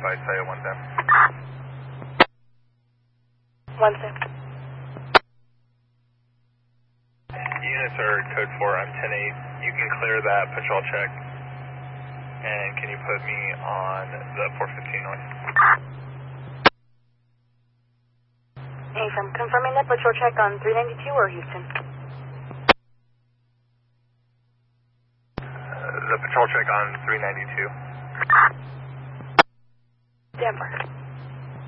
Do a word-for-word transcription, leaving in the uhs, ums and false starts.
by Saya one ten. One sec. Units are code four, I'm ten eight. You can clear that patrol check. And can you put me on the four fifteen north? Hey, from confirming that patrol check on three ninety-two or Houston? Uh, the patrol check on three ninety-two. Denver.